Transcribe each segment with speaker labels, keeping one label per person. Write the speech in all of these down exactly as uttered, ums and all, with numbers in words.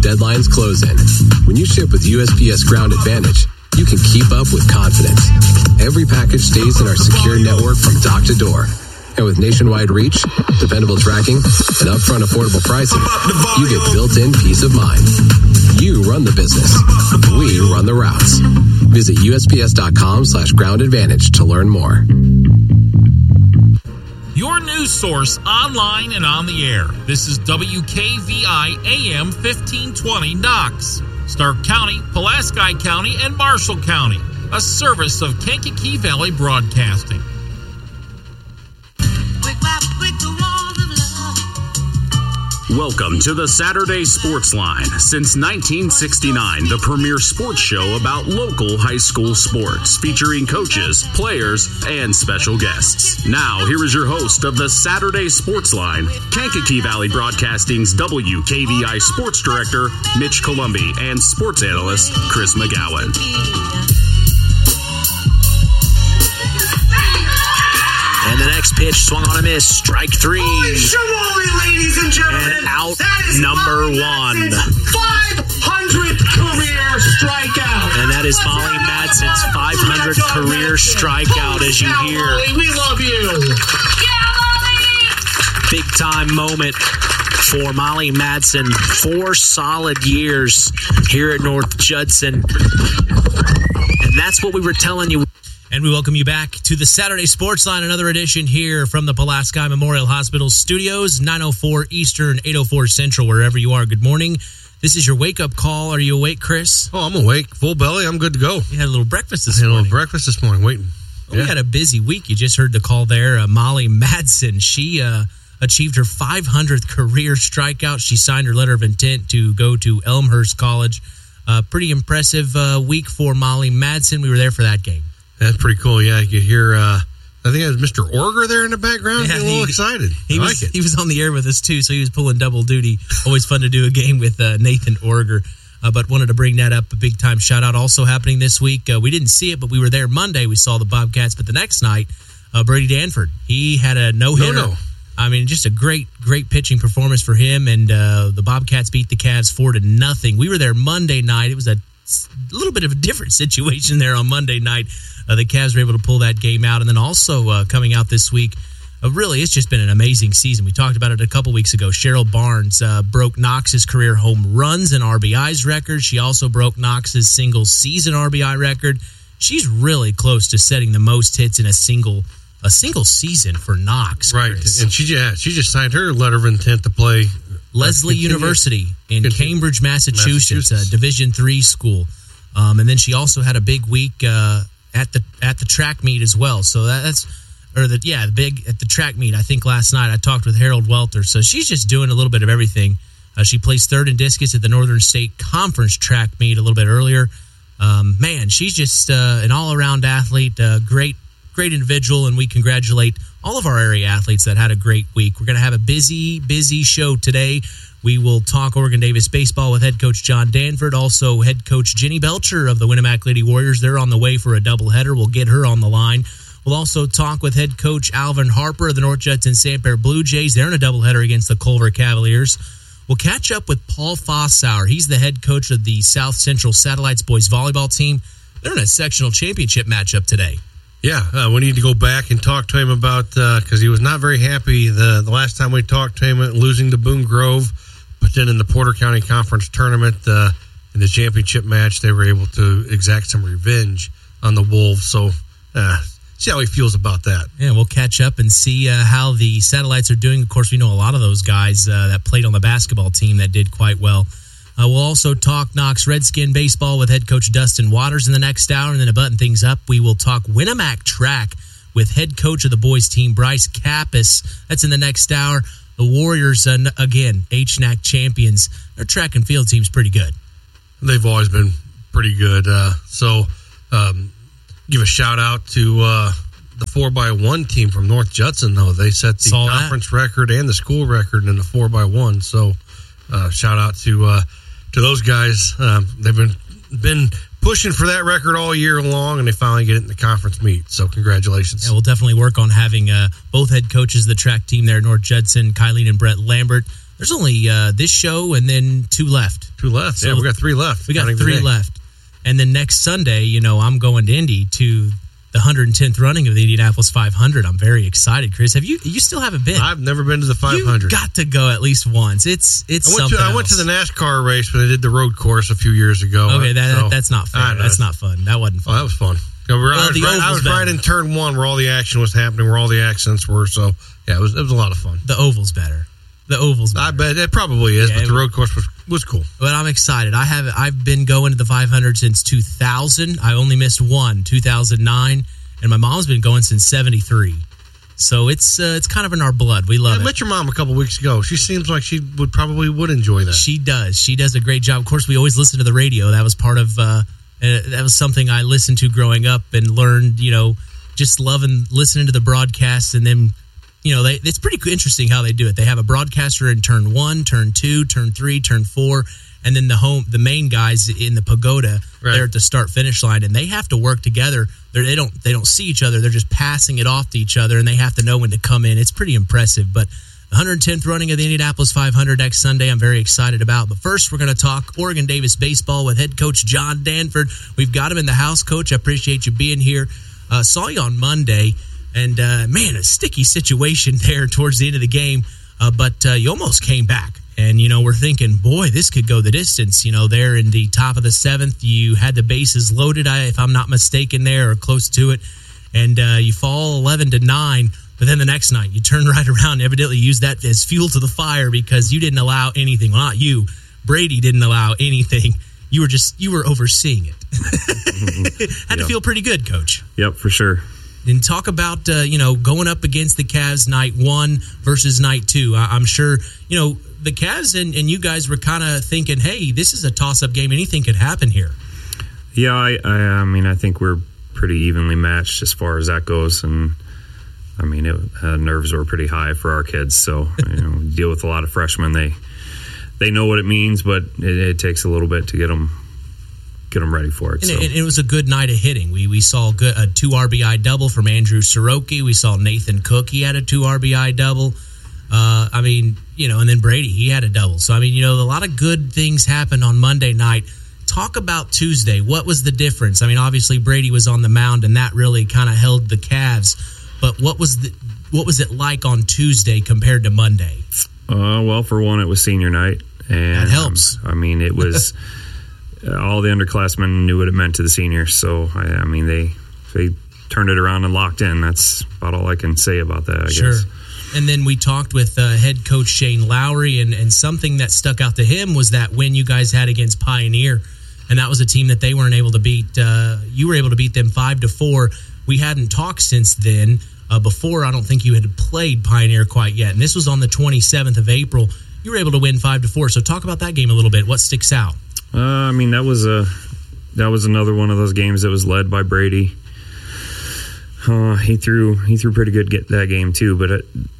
Speaker 1: deadlines close in. When you ship with U S P S Ground Advantage, you can keep up with confidence. Every package stays in our secure network from dock to door. And with nationwide reach, dependable tracking, and upfront affordable pricing, you get built-in peace of mind. You run the business. We run the routes. Visit USPS.com slash ground advantage to learn more.
Speaker 2: Your news source online and on the air. This is W K V I A M fifteen twenty Knox, Stark County, Pulaski County, and Marshall County. A service of Kankakee Valley Broadcasting.
Speaker 3: Welcome to the Saturday Sports Line. Since nineteen sixty-nine, the premier sports show about local high school sports, featuring coaches, players, and special guests. Now, here is your host of the Saturday Sports Line, Kankakee Valley Broadcasting's W K V I Sports Director, Mitch Columbi, and sports analyst, Chris McGowan.
Speaker 4: And the next pitch swung on a miss. Strike three.
Speaker 5: Holy shimoli, ladies and gentlemen.
Speaker 4: And out number one.
Speaker 5: five hundredth career strikeout.
Speaker 4: And that is Molly Madsen's five hundredth career strikeout, as you hear.
Speaker 5: Molly, we love you.
Speaker 4: Big time moment for Molly Madsen. Four solid years here at North Judson. And that's what we were telling you.
Speaker 6: And we welcome you back to the Saturday Sports Line, another edition here from the Pulaski Memorial Hospital Studios, nine oh four Eastern, eight oh four Central, wherever you are. Good morning. This is your wake-up call. Are you awake, Chris?
Speaker 7: Oh, I'm awake. Full belly. I'm good to go.
Speaker 6: You had a little breakfast this
Speaker 7: I had
Speaker 6: morning.
Speaker 7: a little breakfast this morning, waiting.
Speaker 6: Well,
Speaker 7: yeah.
Speaker 6: We had a busy week. You just heard the call there. Uh, Molly Madsen, she uh, achieved her five hundredth career strikeout. She signed her letter of intent to go to Elmhurst College. Uh, pretty impressive uh, week for Molly Madsen. We were there for that game.
Speaker 7: That's pretty cool. Yeah, you could hear, uh, I think it was Mister Orger there in the background.
Speaker 6: Yeah,
Speaker 7: Getting a little
Speaker 6: he,
Speaker 7: excited.
Speaker 6: He
Speaker 7: I
Speaker 6: was,
Speaker 7: like it.
Speaker 6: He was on the air with us, too, so he was pulling double duty. Always fun to do a game with uh, Nathan Orger. Uh, but wanted to bring that up. A big-time shout-out also happening this week. Uh, we didn't see it, but we were there Monday. We saw the Bobcats. But the next night, uh, Brady Danford, he had a no-hitter.
Speaker 7: No, no.
Speaker 6: I mean, just a great, great pitching performance for him. And uh, the Bobcats beat the Cavs four to nothing. We were there Monday night. It was a a little bit of a different situation there on Monday night. Uh, the Cavs were able to pull that game out. And then also uh, coming out this week, uh, really, it's just been an amazing season. We talked about it a couple weeks ago. Cheryl Barnes uh, broke Knox's career home runs and R B Is record. She also broke Knox's single-season R B I record. She's really close to setting the most hits in a single a single season for Knox.
Speaker 7: Right,
Speaker 6: Chris.
Speaker 7: and she, yeah, she just signed her letter of intent to play
Speaker 6: Leslie
Speaker 7: Continue.
Speaker 6: University in
Speaker 7: Continue.
Speaker 6: Cambridge, Massachusetts,
Speaker 7: Massachusetts.
Speaker 6: a Division three school. Um, and then she also had a big week uh, at the at the track meet as well. So that, that's or the yeah, the big at the track meet. I think last night I talked with Harold Welter. So she's just doing a little bit of everything. Uh, she placed third in discus at the Northern State Conference track meet a little bit earlier. Um, man, she's just uh, an all around athlete. Uh, great. Great individual, and we congratulate all of our area athletes that had a great week. We're going to have a busy, busy show today. We will talk Oregon Davis baseball with head coach John Danford, also head coach Jenny Belcher of the Winamac Lady Warriors. They're on the way for a doubleheader. We'll get her on the line. We'll also talk with head coach Alvin Harper of the North Judson Santerre Blue Jays. They're in a doubleheader against the Culver Cavaliers. We'll catch up with Paul Fossauer. He's the head coach of the South Central Satellites boys volleyball team. They're in a sectional championship matchup today.
Speaker 7: Yeah, uh, we need to go back and talk to him about, because uh, he was not very happy the, the last time we talked to him, losing to Boone Grove. But then in the Porter County Conference Tournament, uh, in the championship match, they were able to exact some revenge on the Wolves. So uh, see how he feels about that.
Speaker 6: Yeah, we'll catch up and see uh, how the Satellites are doing. Of course, we know a lot of those guys uh, that played on the basketball team that did quite well. Uh, we'll also talk Knox Redskin baseball with head coach Dustin Waters in the next hour. And then to button things up, we will talk Winamac track with head coach of the boys team, Bryce Kappas. That's in the next hour. The Warriors, uh, again, H N A C champions. Their track and field team's pretty good.
Speaker 7: They've always been pretty good. Uh, so um, give a shout out to uh, the four by one team from North Judson, though. They set the
Speaker 6: Saw
Speaker 7: conference that. record and the school record in the four by one. So uh, shout out to uh, to those guys. Um, they've been been pushing for that record all year long, and they finally get it in the conference meet. So congratulations.
Speaker 6: Yeah, we'll definitely work on having uh, both head coaches of the track team there at North Judson, Kylene and Brett Lambert. There's only uh, this show and then two left.
Speaker 7: Two left.
Speaker 6: So
Speaker 7: yeah, we got three left.
Speaker 6: We got
Speaker 7: counting
Speaker 6: three
Speaker 7: today.
Speaker 6: left. And then next Sunday, you know, I'm going to Indy to the one hundred tenth running of the Indianapolis five hundred. I'm very excited, Chris. Have you? You still haven't been?
Speaker 7: I've never been to the five hundred.
Speaker 6: You got to go at least once. It's it's
Speaker 7: I went
Speaker 6: something
Speaker 7: to, I went to
Speaker 6: else.
Speaker 7: the NASCAR race when they did the road course a few years ago.
Speaker 6: Okay, that,
Speaker 7: so,
Speaker 6: that's not
Speaker 7: I
Speaker 6: fair.
Speaker 7: know.
Speaker 6: That's not fun. That wasn't
Speaker 7: Oh,
Speaker 6: fun.
Speaker 7: that was fun. Yeah, we're, I
Speaker 6: Well,
Speaker 7: was,
Speaker 6: the
Speaker 7: right, I
Speaker 6: oval's
Speaker 7: was
Speaker 6: better.
Speaker 7: right in turn one where all the action was happening, where all the accidents were. So, yeah, it was, it was a lot of fun.
Speaker 6: The oval's better. The oval's better.
Speaker 7: I bet it probably is,
Speaker 6: Yeah,
Speaker 7: but
Speaker 6: it
Speaker 7: the
Speaker 6: was-
Speaker 7: road course was, was cool.
Speaker 6: But I'm excited. I have I've been going to the five hundred since two thousand. I only missed one, two thousand nine, and my mom's been going since seventy-three. So it's uh, it's kind of in our blood. We love
Speaker 7: I
Speaker 6: it.
Speaker 7: met your mom a couple weeks ago. She seems like she would probably would enjoy that.
Speaker 6: She does. She does a great job. Of course, we always listen to the radio. That was part of, uh, uh, that was something I listened to growing up and learned, you know, just loving listening to the broadcasts. And then, you know, they, it's pretty interesting how they do it. They have a broadcaster in turn one, turn two, turn three, turn four, and then the home, the main guys in the pagoda
Speaker 7: Right.
Speaker 6: there at the start finish line, and they have to work together. They're, they don't they don't see each other. They're just passing it off to each other, and they have to know when to come in. It's pretty impressive. But the one hundred tenth running of the Indianapolis five hundred next Sunday, I'm very excited about. But first, we're going to talk Oregon Davis baseball with head coach John Danford. We've got him in the house, Coach. I appreciate you being here. Uh, saw you on Monday, and uh, man, a sticky situation there towards the end of the game. Uh, but uh, you almost came back. And, you know, we're thinking, boy, this could go the distance. You know, there in the top of the seventh, you had the bases loaded, if I'm not mistaken, there or close to it. And uh, you fall eleven to nine. But then the next night, you turn right around and evidently use that as fuel to the fire because you didn't allow anything. Well, not you. Brady didn't allow anything. You were just, you were overseeing it. Had to
Speaker 8: Yep.
Speaker 6: feel pretty good, Coach.
Speaker 8: Yep, for sure.
Speaker 6: And talk about, uh, you know, going up against the Cavs night one versus night two. I- I'm sure, you know, the Cavs and, and you guys were kind of thinking, hey, this is a toss-up game. Anything could happen here.
Speaker 8: Yeah, I, I, I mean, I think we're pretty evenly matched as far as that goes, and I mean, it, uh, nerves were pretty high for our kids. So, you know, we deal with a lot of freshmen. They they know what it means, but it, it takes a little bit to get them get them ready for it.
Speaker 6: And
Speaker 8: So.
Speaker 6: it, it was a good night of hitting. We we saw good, a two R B I double from Andrew Soroki. We saw Nathan Cook. He had a two R B I double. Uh, I mean, you know, and then Brady, he had a double. So, I mean, you know, a lot of good things happened on Monday night. Talk about Tuesday. What was the difference? I mean, obviously Brady was on the mound, and that really kind of held the Cavs. But what was the what was it like on Tuesday compared to Monday?
Speaker 8: Uh, well, for one, it was senior night, and
Speaker 6: That helps.
Speaker 8: Um, I mean, it was uh, all the underclassmen knew what it meant to the seniors. So, I, I mean, they they turned it around and locked in. That's about all I can say about that. I
Speaker 6: Sure.
Speaker 8: guess.
Speaker 6: And then we talked with uh, head coach Shane Lowry, and, and something that stuck out to him was that win you guys had against Pioneer, and that was a team that they weren't able to beat. Uh, you were able to beat them five to four. We hadn't talked since then. Uh, before, I don't think you had played Pioneer quite yet, and this was on the twenty-seventh of April. You were able to win five to four. So talk about that game a little bit. What sticks out?
Speaker 8: Uh, I mean, that was a that was another one of those games that was led by Brady. Uh, he threw he threw pretty good get that game too, but it,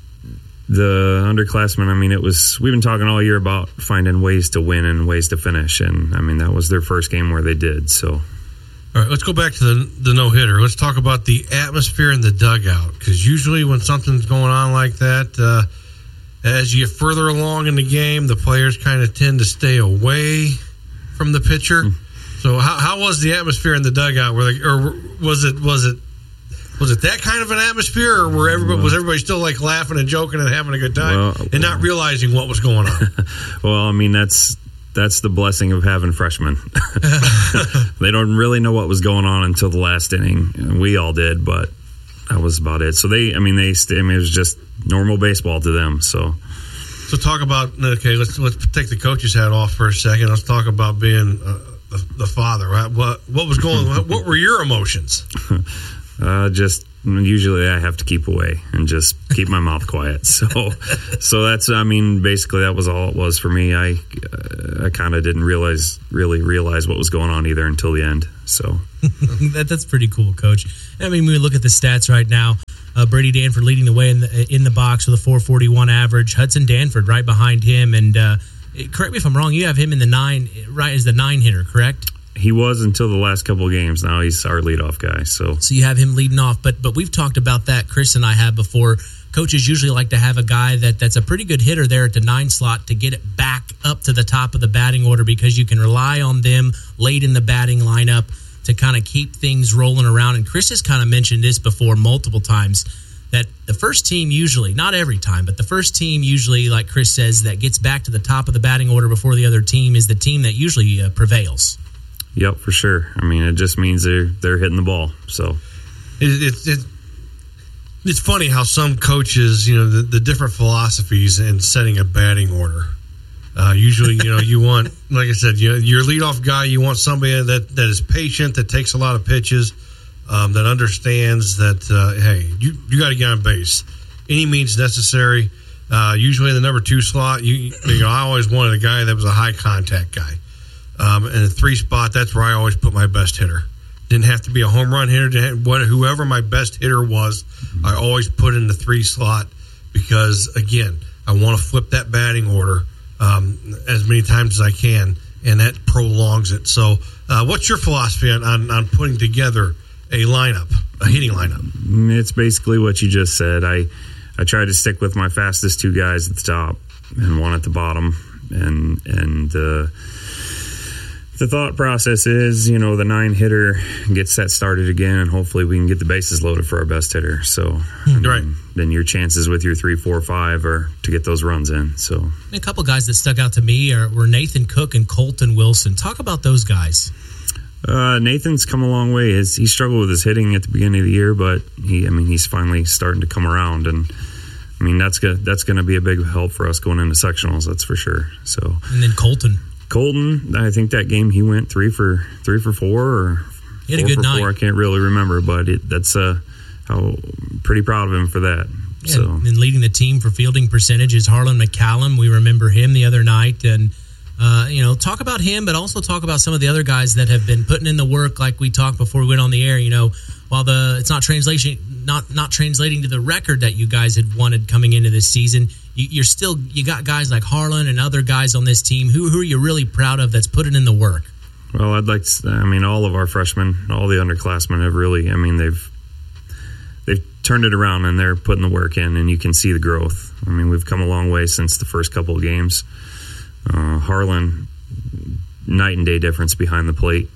Speaker 8: the underclassmen, I mean, it was we've been talking all year about finding ways to win and ways to finish, and I mean that was their first game where they did. So,
Speaker 7: All right, let's go back to the, the no-hitter. Let's talk about the atmosphere in the dugout, because usually when something's going on like that, uh, as you get further along in the game, the players kind of tend to stay away from the pitcher. Mm. So how, how was the atmosphere in the dugout? Were they, or was it was it was it that kind of an atmosphere, or were everybody, was everybody still like laughing and joking and having a good time
Speaker 8: well,
Speaker 7: and not realizing what was going on?
Speaker 8: Well, I mean that's that's the blessing of having freshmen. They don't really know what was going on until the last inning. We all did, but that was about it. So they, I mean, they, I mean, it was just normal baseball to them. So,
Speaker 7: so talk about okay. Let's let's take the coach's hat off for a second. Let's talk about being uh, the, the father. Right? What what was going? What were your emotions?
Speaker 8: Uh, just usually I have to keep away and just keep my mouth quiet. So, so that's I mean basically that was all it was for me. I uh, I kind of didn't realize really realize what was going on either until the end. So
Speaker 6: that, that's pretty cool, Coach. I mean, when we look at the stats right now, uh, Brady Danford leading the way in the in the box with a four forty-one average. Hudson Danford right behind him, and uh, correct me if I'm wrong. You have him in the nine right as the nine hitter, correct?
Speaker 8: He was until the last couple of games. Now he's our leadoff guy. So,
Speaker 6: so you have him leading off. But but we've talked about that. Chris and I have before, coaches usually like to have a guy that, that's a pretty good hitter there at the nine slot to get it back up to the top of the batting order, because you can rely on them late in the batting lineup to kind of keep things rolling around. And Chris has kind of mentioned this before multiple times, that the first team usually, not every time, but the first team usually, like Chris says, that gets back to the top of the batting order before the other team is the team that usually uh, prevails.
Speaker 8: Yep, for sure. I mean, it just means they're they're hitting the ball. So
Speaker 7: it, it, it, it's funny how some coaches, you know, the, the different philosophies in setting a batting order. Uh, usually, you know, you want, like I said, you know, your leadoff guy, you want somebody that, that is patient, that takes a lot of pitches, um, that understands that, uh, hey, you, you got to get on base. Any means necessary. Uh, usually in the number two slot, you, you know, I always wanted a guy that was a high contact guy. Um, and the three spot, that's where I always put my best hitter. Didn't have to be a home run hitter. Didn't have, what, whoever my best hitter was, I always put in the three slot, because, again, I want to flip that batting order um, as many times as I can, and that prolongs it. So uh, what's your philosophy on, on, on putting together a lineup, a hitting lineup?
Speaker 8: It's basically what you just said. I, I try to stick with my fastest two guys at the top and one at the bottom, and and uh, the thought process is, you know, the nine hitter gets that started again, and hopefully we can get the bases loaded for our best hitter. So
Speaker 7: right.
Speaker 8: then, then your chances with your three, four, five are to get those runs in. So
Speaker 6: a couple guys that stuck out to me are, were Nathan Cook and Colton Wilson. Talk about those guys.
Speaker 8: Uh, Nathan's come a long way. His, he struggled with his hitting at the beginning of the year, but he, I mean, he's finally starting to come around, and I mean that's good. That's going to be a big help for us going into sectionals. That's for sure. So
Speaker 6: and then Colton.
Speaker 8: Colton, I think that game he went three for three for four, or
Speaker 6: he had
Speaker 8: four
Speaker 6: a good
Speaker 8: for
Speaker 6: night.
Speaker 8: Four. I can't really remember, but it, that's uh, how pretty proud of him for that.
Speaker 6: Yeah,
Speaker 8: so
Speaker 6: and leading the team for fielding percentage is Harlan McCallum. We remember him the other night, and uh, you know, talk about him, but also talk about some of the other guys that have been putting in the work, like we talked before we went on the air. You know, while the it's not translation, not not translating to the record that you guys had wanted coming into this season, you, you're still you got guys like Harlan and other guys on this team. Who who are you really proud of that's putting in the work?
Speaker 8: Well, I'd like to. I mean, all of our freshmen, all the underclassmen have really. I mean, they've they've turned it around and they're putting the work in, and you can see the growth. I mean, we've come a long way since the first couple of games. Uh, Harlan, night and day difference behind the plate.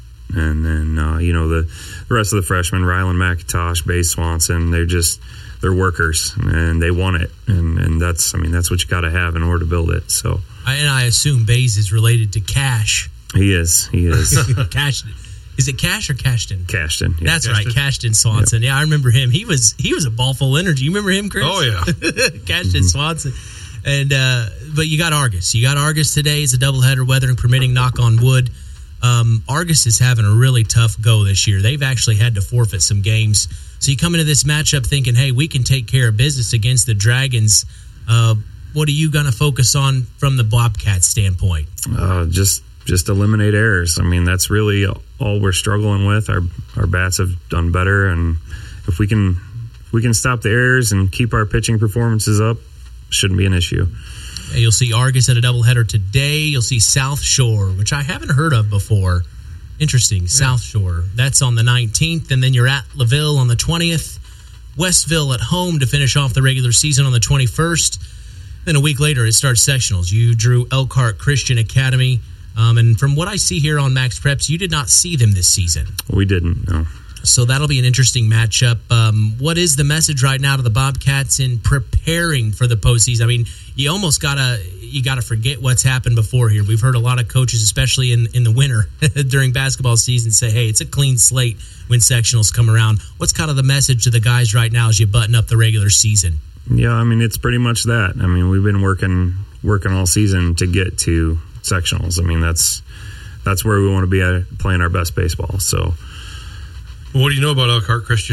Speaker 8: And then, uh, you know, the, the rest of the freshmen, Rylan McIntosh, Baze Swanson, they're just, they're workers, and they want it. And, and that's, I mean, that's what you got to have in order to build it. So,
Speaker 6: I, and I assume Baze is related to Cash.
Speaker 8: He is. He is.
Speaker 6: Cash. Is it Cash or Cashton?
Speaker 8: Cashton. Yeah.
Speaker 6: That's
Speaker 7: Cashton.
Speaker 6: right, Cashton Swanson. Yep. Yeah, I remember him. He was he was a ball full of energy. You remember him, Chris?
Speaker 7: Oh, yeah.
Speaker 6: Cashton mm-hmm. Swanson. And uh, but you got Argus. You got Argus today. It's a doubleheader, weather and permitting, knock on wood. Um, Argus is having a really tough go this year. They've actually had to forfeit some games. So you come into this matchup thinking, hey, we can take care of business against the Dragons. Uh, what are you going to focus on from the Bobcats standpoint?
Speaker 8: Uh, just just eliminate errors. I mean, that's really all we're struggling with. Our our bats have done better, and if we can if we can stop the errors and keep our pitching performances up, shouldn't be an issue.
Speaker 6: You'll see Argus at a doubleheader today. You'll see South Shore, which I haven't heard of before. Interesting, yeah. South Shore. That's on the nineteenth, and then you're at LaVille on the twentieth. Westville at home to finish off the regular season on the twenty-first. Then a week later, it starts sectionals. You drew Elkhart Christian Academy, um, and from what I see here on Max Preps, you did not see them this season.
Speaker 8: We didn't, no.
Speaker 6: So that'll be an interesting matchup. Um, what is the message right now to the Bobcats in preparing for the postseason? I mean, you almost gotta you gotta forget what's happened before here. We've heard a lot of coaches, especially in, in the winter during basketball season, say, "Hey, it's a clean slate when sectionals come around." What's kind of the message to the guys right now as you button up the regular season?
Speaker 8: Yeah, I mean, it's pretty much that. I mean, we've been working working all season to get to sectionals. I mean, that's that's where we want to be at, playing our best baseball. So.
Speaker 7: What do you know about Elkhart Christian?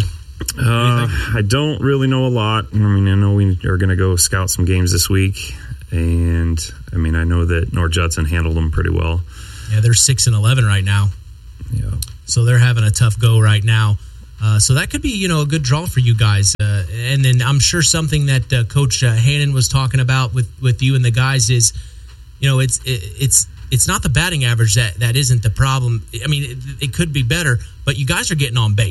Speaker 8: Uh, I don't really know a lot. I mean, I know we are going to go scout some games this week, and I mean, I know that North Judson handled them pretty well.
Speaker 6: Yeah, they're six and eleven right now.
Speaker 8: Yeah,
Speaker 6: so they're having a tough go right now. Uh, so that could be, you know, a good draw for you guys. Uh, and then I'm sure something that uh, Coach uh, Hannon was talking about with, with you and the guys is, you know, it's it, it's. It's not the batting average that, that isn't the problem. I mean, it, it could be better, but you guys are getting on base.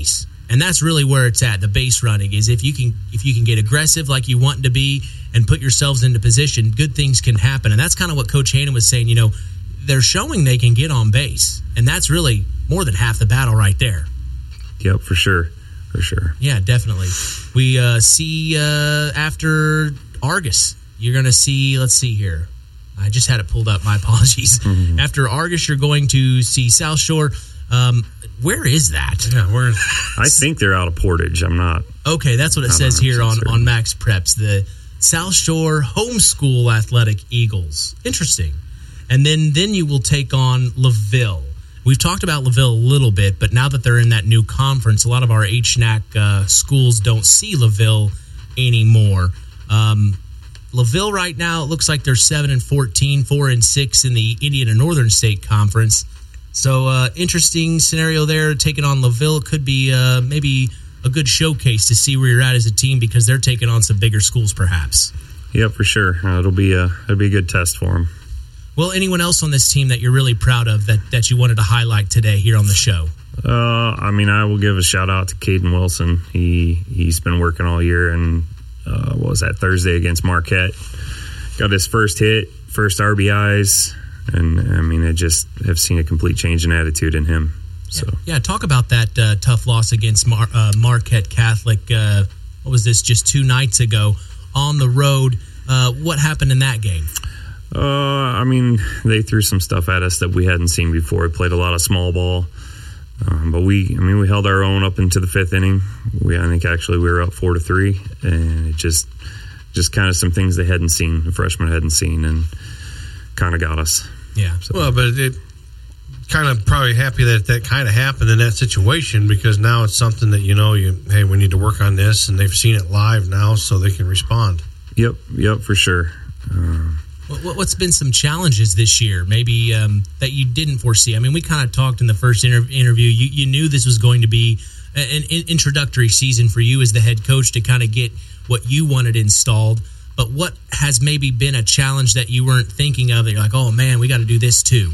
Speaker 6: And that's really where it's at. The base running is if you can if you can get aggressive like you want to be and put yourselves into position, good things can happen. And that's kind of what Coach Hannon was saying. You know, they're showing they can get on base, and that's really more than half the battle right there.
Speaker 8: Yep, for sure, for sure.
Speaker 6: Yeah, definitely. We uh, see uh, after Argus, you're going to see. Let's see here. I just had it pulled up. My apologies. Mm-hmm. After Argus, you're going to see South Shore. Um, where is that?
Speaker 7: Yeah, where?
Speaker 8: I think they're out of Portage. I'm not.
Speaker 6: Okay, that's what it says here on, on Max Preps. The South Shore Homeschool Athletic Eagles. Interesting. And then, then you will take on LaVille. We've talked about LaVille a little bit, but now that they're in that new conference, a lot of our H N A C uh, schools don't see LaVille anymore. Um, LaVille right now, it looks like they're seven and fourteen, four and six in the Indiana Northern State Conference. So, uh, interesting scenario there. Taking on LaVille could be uh, maybe a good showcase to see where you're at as a team because they're taking on some bigger schools, perhaps.
Speaker 8: Yeah, for sure. Uh, it'll be a it'll be a good test for them.
Speaker 6: Well, anyone else on this team that you're really proud of that, that you wanted to highlight today here on the show?
Speaker 8: Uh, I mean, I will give a shout out to Caden Wilson. He he's been working all year, and uh, what was that Thursday against Marquette? Got his first hit, first R B Is. And, I mean, I just have seen a complete change in attitude in him. So
Speaker 6: Yeah, yeah talk about that uh, tough loss against Mar- uh, Marquette Catholic. Uh, what was this, just two nights ago on the road? Uh, what happened in that game?
Speaker 8: Uh, I mean, they threw some stuff at us that we hadn't seen before. We played a lot of small ball. Um, but we, I mean, we held our own up into the fifth inning. We, I think, actually, we were up four to three. And it just, just kind of some things they hadn't seen, the freshmen hadn't seen, and kind of got us.
Speaker 6: Yeah.
Speaker 7: So. Well, but it kind of probably happy that that kind of happened in that situation because now it's something that, you know, you hey, we need to work on this, and they've seen it live now so they can respond.
Speaker 8: Yep, yep, for sure. Um,
Speaker 6: what, what's been some challenges this year maybe um, that you didn't foresee? I mean, we kind of talked in the first inter- interview. You, you knew this was going to be an, an introductory season for you as the head coach to kind of get what you wanted installed. But what has maybe been a challenge that you weren't thinking of that you're like, oh, man, we got to do this too?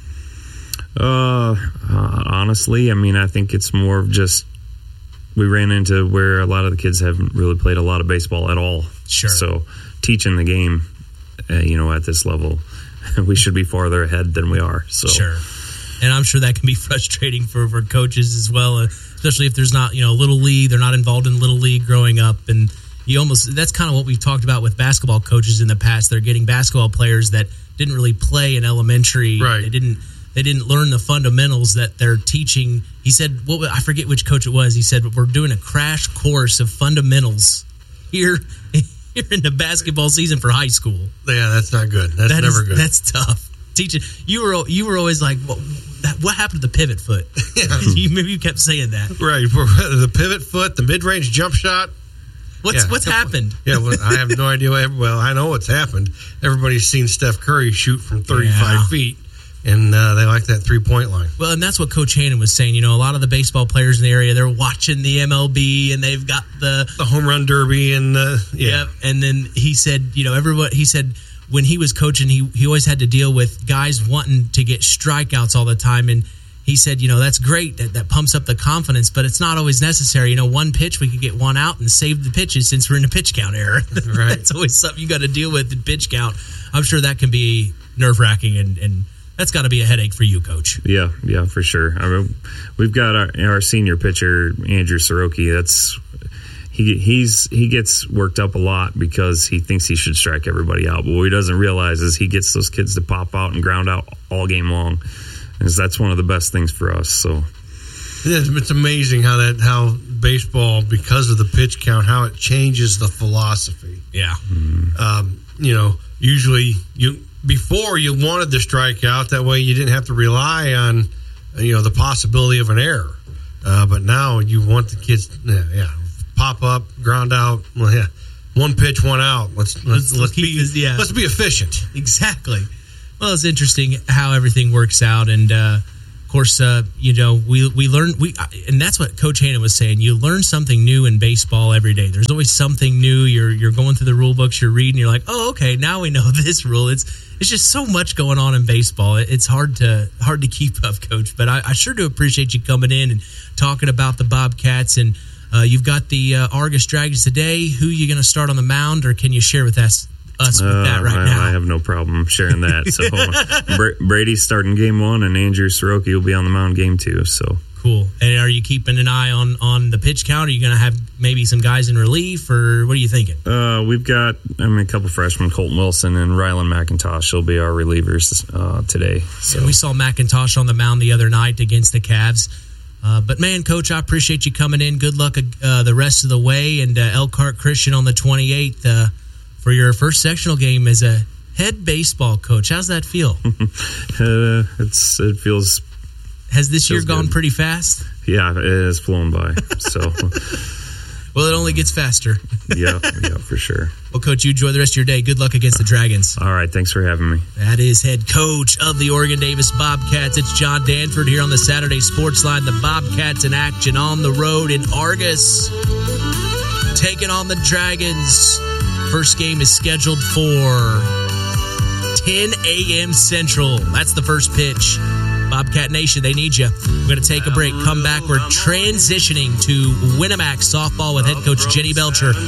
Speaker 8: Uh, uh, honestly, I mean, I think it's more of just we ran into where a lot of the kids haven't really played a lot of baseball at all.
Speaker 6: Sure.
Speaker 8: So teaching the game, uh, you know, at this level, we should be farther ahead than we are. So
Speaker 6: Sure. And I'm sure that can be frustrating for, for coaches as well, uh, especially if there's not, you know, Little League. They're not involved in Little League growing up, and You almost that's kind of what we've talked about with basketball coaches in the past. They're getting basketball players that didn't really play in elementary.
Speaker 7: Right.
Speaker 6: They didn't they didn't learn the fundamentals that they're teaching. He said, what I forget which coach it was. He said, we're doing a crash course of fundamentals here here in the basketball season for high school.
Speaker 7: Yeah, that's not good. That's
Speaker 6: that
Speaker 7: never
Speaker 6: is,
Speaker 7: good.
Speaker 6: That's tough. Teaching you were you were always like, what, what happened to the pivot foot?
Speaker 7: Yeah.
Speaker 6: you, maybe you kept saying that.
Speaker 7: Right. The pivot foot, the mid-range jump shot.
Speaker 6: What's
Speaker 7: yeah.
Speaker 6: what's happened?
Speaker 7: Yeah, well, I have no idea. What, well, I know what's happened. Everybody's seen Steph Curry shoot from thirty-five
Speaker 6: Yeah.
Speaker 7: feet, and uh, they like that three-point line.
Speaker 6: Well, and that's what Coach Hannon was saying. You know, a lot of the baseball players in the area, they're watching the M L B, and they've got the
Speaker 7: The home run derby, and uh, yeah.
Speaker 6: Yep. And then he said, you know, everyone. He said when he was coaching, he he always had to deal with guys wanting to get strikeouts all the time, and he said, you know, that's great. That, that pumps up the confidence, but it's not always necessary. You know, one pitch, we could get one out and save the pitches since we're in a pitch count era.
Speaker 7: Right.
Speaker 6: That's always something you got to deal with in pitch count. I'm sure that can be nerve-wracking, and, and that's got to be a headache for you, Coach.
Speaker 8: Yeah, yeah, for sure. I mean, we've got our, our senior pitcher, Andrew Soroki. That's he he's he gets worked up a lot because he thinks he should strike everybody out, but what he doesn't realize is he gets those kids to pop out and ground out all game long. Is that's one of the best things for us. So
Speaker 7: it's amazing how that how baseball, because of the pitch count, how it changes the philosophy.
Speaker 6: Yeah.
Speaker 7: Mm-hmm. Um, you know, usually you before you wanted the strikeout, that way you didn't have to rely on you know the possibility of an error. Uh, but now you want the kids, yeah, yeah, pop up, ground out. Well, yeah, one pitch, one out. Let's let's, let's, let's be
Speaker 6: this, yeah.
Speaker 7: let's be efficient.
Speaker 6: Exactly. Well, it's interesting how everything works out, and uh, Of course, uh, you know, we we learn, we, and that's what Coach Hannon was saying. You learn something new in baseball every day. There's always something new. You're you're going through the rule books, you're reading, you're like, oh, okay, now we know this rule. It's it's just so much going on in baseball. It's hard to hard to keep up, Coach. But I, I sure do appreciate you coming in and talking about the Bobcats. And uh, you've got the uh, Argus Dragons today. Who are you going to start on the mound, or can you share with us? Us with that right
Speaker 8: uh, I,
Speaker 6: now.
Speaker 8: I have no problem sharing that. So Bra- Brady's starting game one, and Andrew Soroki will be on the mound game two. So
Speaker 6: cool. And are you keeping an eye on, on the pitch count? Are you going to have maybe some guys in relief, or what are you thinking?
Speaker 8: Uh, we've got, I mean, a couple freshmen, Colton Wilson and Rylan McIntosh. Will be our relievers uh, today. So
Speaker 6: and we saw McIntosh on the mound the other night against the Cavs. Uh, but man, Coach, I appreciate you coming in. Good luck uh, the rest of the way, and uh, Elkhart Christian on the twenty-eighth. Uh, For your first sectional game as a head baseball coach, how's that feel?
Speaker 8: uh, it's it feels.
Speaker 6: Has this year
Speaker 8: feels
Speaker 6: gone
Speaker 8: good.
Speaker 6: pretty fast?
Speaker 8: Yeah, it has flown by. So,
Speaker 6: well, it only gets faster.
Speaker 8: yeah, yeah, for sure.
Speaker 6: Well, Coach, you enjoy the rest of your day. Good luck against the Dragons.
Speaker 8: All right, thanks for having me.
Speaker 6: That is head coach of the Oregon Davis Bobcats. It's John Danford here on the Saturday Sports Line. The Bobcats in action on the road in Argus, taking on the Dragons. First game is scheduled for ten a.m. Central. That's the first pitch. Bobcat Nation, they need you. We're going to take a break. Come back. We're transitioning to Winamax softball with head coach Jenny Belcher